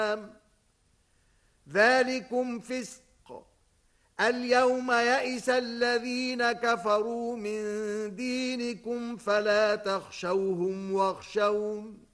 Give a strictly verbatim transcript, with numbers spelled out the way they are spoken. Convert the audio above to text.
ذلكم فسق. اليوم يئس الذين كفروا من دينكم فلا تخشوهم واخشون